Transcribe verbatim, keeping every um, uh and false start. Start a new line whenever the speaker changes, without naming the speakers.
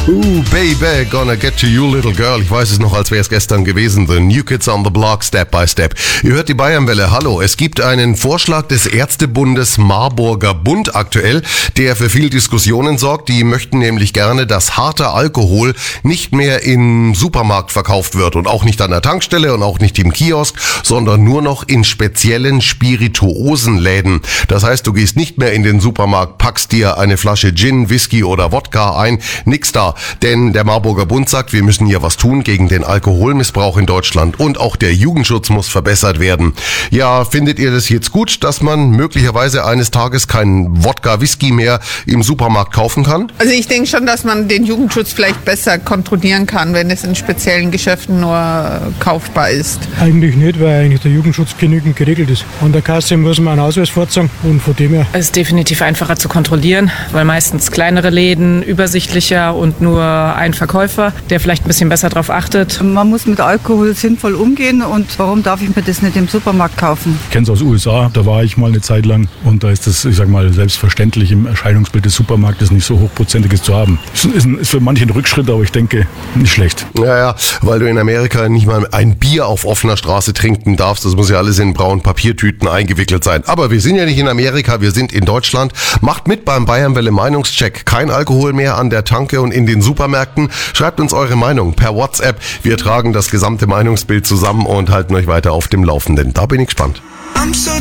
Ooh, baby, gonna get to you, little girl. Ich weiß es noch, als wäre es gestern gewesen. The New Kids on the Block, Step by Step. Ihr hört die Bayernwelle. Hallo, es gibt einen Vorschlag des Ärztebundes Marburger Bund aktuell, der für viel Diskussionen sorgt. Die möchten nämlich gerne, dass harter Alkohol nicht mehr im Supermarkt verkauft wird und auch nicht an der Tankstelle und auch nicht im Kiosk, sondern nur noch in speziellen Spirituosenläden. Das heißt, du gehst nicht mehr in den Supermarkt, packst dir eine Flasche Gin, Whisky oder Wodka ein. Nix da. Denn der Marburger Bund sagt, wir müssen hier was tun gegen den Alkoholmissbrauch in Deutschland und auch der Jugendschutz muss verbessert werden. Ja, findet ihr das jetzt gut, dass man möglicherweise eines Tages keinen Wodka-Whisky mehr im Supermarkt kaufen kann?
Also ich denke schon, dass man den Jugendschutz vielleicht besser kontrollieren kann, wenn es in speziellen Geschäften nur kaufbar ist.
Eigentlich nicht, weil eigentlich der Jugendschutz genügend geregelt ist. An der Kasse muss man einen Ausweis vorzeigen und von dem her.
Es ist definitiv einfacher zu kontrollieren, weil meistens kleinere Läden, übersichtlicher und nur ein Verkäufer, der vielleicht ein bisschen besser darauf achtet.
Man muss mit Alkohol sinnvoll umgehen und warum darf ich mir das nicht im Supermarkt kaufen?
Ich kenne es aus den U S A, da war ich mal eine Zeit lang und da ist das, ich sag mal, selbstverständlich im Erscheinungsbild des Supermarktes nicht so hochprozentiges zu haben. Ist, ist, ist für manche ein Rückschritt, aber ich denke, nicht schlecht.
Ja, ja, weil du in Amerika nicht mal ein Bier auf offener Straße trinken darfst, das muss ja alles in braunen Papiertüten eingewickelt sein. Aber wir sind ja nicht in Amerika, wir sind in Deutschland. Macht mit beim Bayernwelle Meinungscheck. Kein Alkohol mehr an der Tanke und in den Supermärkten. Schreibt uns eure Meinung per WhatsApp. Wir tragen das gesamte Meinungsbild zusammen und halten euch weiter auf dem Laufenden. Da bin ich gespannt.
I'm so